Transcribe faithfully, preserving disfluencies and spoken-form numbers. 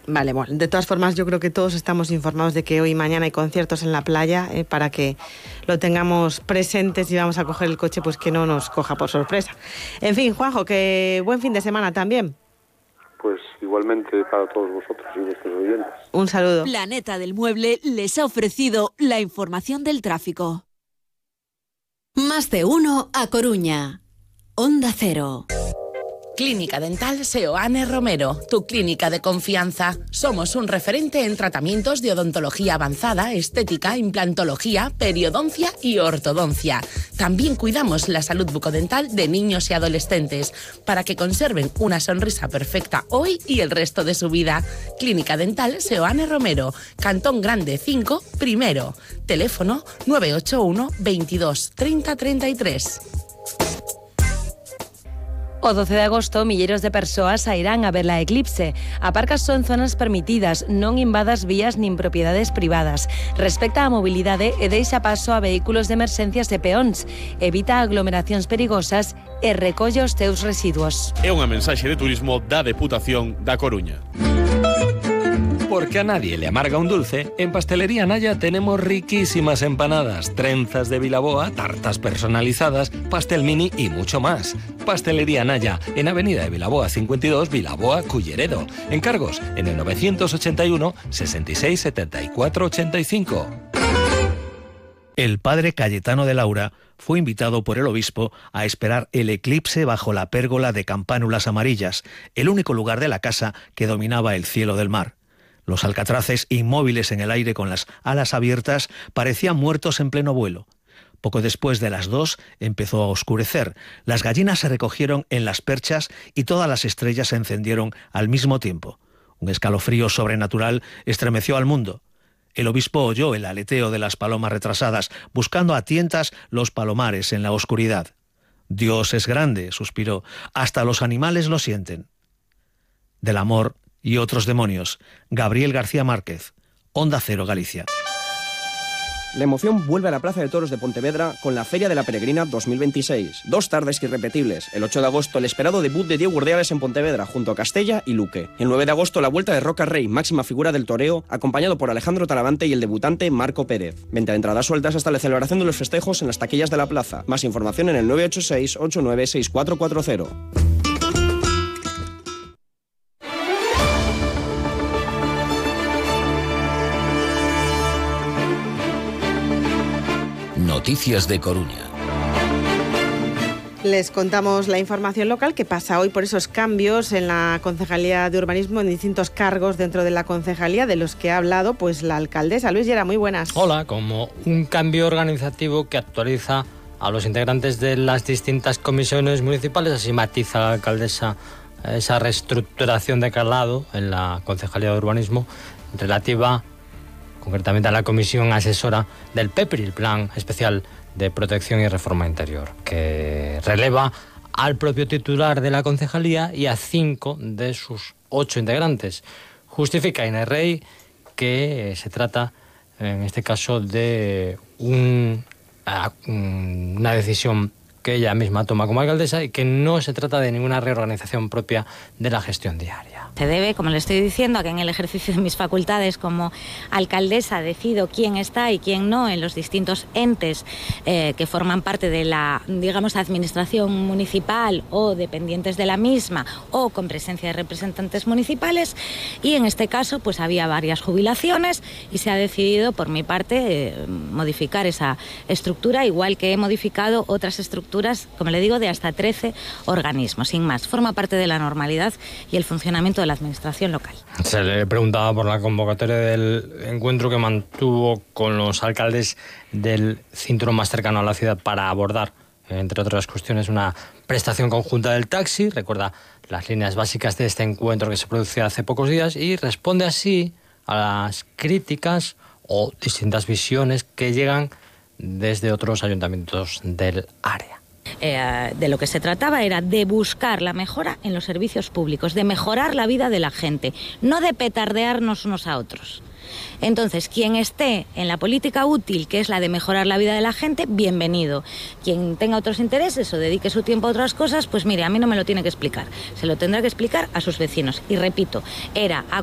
Vale, bueno, de todas formas yo creo que todos estamos informados de que hoy y mañana hay conciertos en la playa, eh, para que lo tengamos presentes y vamos a coger el coche, pues que no nos coja por sorpresa. En fin, Juanjo, que buen fin de semana también. Pues igualmente para todos vosotros y vuestros oyentes. Un saludo. Planeta del Mueble les ha ofrecido la información del tráfico. Más de uno a Coruña. Onda Cero. Clínica Dental Seoane Romero, tu clínica de confianza. Somos un referente en tratamientos de odontología avanzada, estética, implantología, periodoncia y ortodoncia. También cuidamos la salud bucodental de niños y adolescentes para que conserven una sonrisa perfecta hoy y el resto de su vida. Clínica Dental Seoane Romero, Cantón Grande cinco, primero. Teléfono nueve ocho uno veintidós treinta treinta y tres. O doce de agosto, milleros de persoas sairán a ver la eclipse. A parcas son zonas permitidas, non invadas vías nin propiedades privadas. Respecta a mobilidade e deixa paso a vehículos de emerxencias e peóns. Evita aglomeracións perigosas e recolle os teus residuos. É unha mensaxe de turismo da Deputación da Coruña. Porque a nadie le amarga un dulce, en Pastelería Naya tenemos riquísimas empanadas, trenzas de Vilaboa, tartas personalizadas, pastel mini y mucho más. Pastelería Naya, en Avenida de Vilaboa cincuenta y dos, Vilaboa, Culleredo. Encargos en el novecientos ochenta y uno, sesenta y seis, setenta y cuatro, ochenta y cinco. El padre Cayetano de Laura fue invitado por el obispo a esperar el eclipse bajo la pérgola de campánulas amarillas, el único lugar de la casa que dominaba el cielo del mar. Los alcatraces, inmóviles en el aire con las alas abiertas, parecían muertos en pleno vuelo. Poco después de las dos empezó a oscurecer. Las gallinas se recogieron en las perchas y todas las estrellas se encendieron al mismo tiempo. Un escalofrío sobrenatural estremeció al mundo. El obispo oyó el aleteo de las palomas retrasadas, buscando a tientas los palomares en la oscuridad. Dios es grande, suspiró. Hasta los animales lo sienten. Del amor y otros demonios. Gabriel García Márquez, Onda Cero, Galicia. La emoción vuelve a la Plaza de Toros de Pontevedra con la Feria de la Peregrina dos mil veintiséis. Dos tardes irrepetibles. El ocho de agosto, el esperado debut de Diego Urdiales en Pontevedra, junto a Castella y Luque. El nueve de agosto, la vuelta de Roca Rey, máxima figura del toreo, acompañado por Alejandro Talavante y el debutante Marco Pérez. Venta de entradas sueltas hasta la celebración de los festejos en las taquillas de la plaza. Más información en el nueve ocho seis, ocho nueve seis cuatro cuatro cero. Noticias de Coruña. Les contamos la información local que pasa hoy por esos cambios en la Concejalía de Urbanismo, en distintos cargos dentro de la Concejalía, de los que ha hablado pues la alcaldesa. Luis Llera, muy buenas. Hola, como un cambio organizativo que actualiza a los integrantes de las distintas comisiones municipales, así matiza la alcaldesa esa reestructuración de calado en la Concejalía de Urbanismo relativa concretamente a la Comisión Asesora del PEPRI, el Plan Especial de Protección y Reforma Interior, que releva al propio titular de la concejalía y a cinco de sus ocho integrantes. Justifica Inés Rey que se trata, en este caso, de un, una decisión que ella misma toma como alcaldesa y que no se trata de ninguna reorganización propia de la gestión diaria. Se debe, como le estoy diciendo, a que en el ejercicio de mis facultades como alcaldesa decido quién está y quién no en los distintos entes eh, que forman parte de la, digamos, administración municipal o dependientes de la misma o con presencia de representantes municipales, y en este caso pues había varias jubilaciones y se ha decidido por mi parte eh, modificar esa estructura, igual que he modificado otras estructuras, como le digo, de hasta trece organismos, sin más. Forma parte de la normalidad y el funcionamiento de la administración local. Se le preguntaba por la convocatoria del encuentro que mantuvo con los alcaldes del cinturón más cercano a la ciudad para abordar, entre otras cuestiones, una prestación conjunta del taxi. Recuerda las líneas básicas de este encuentro que se produjo hace pocos días y responde así a las críticas o distintas visiones que llegan desde otros ayuntamientos del área. Eh, de lo que se trataba era de buscar la mejora en los servicios públicos, de mejorar la vida de la gente, no de petardearnos unos a otros. Entonces, quien esté en la política útil, que es la de mejorar la vida de la gente, bienvenido. Quien tenga otros intereses o dedique su tiempo a otras cosas, pues mire, a mí no me lo tiene que explicar. Se lo tendrá que explicar a sus vecinos. Y repito, era a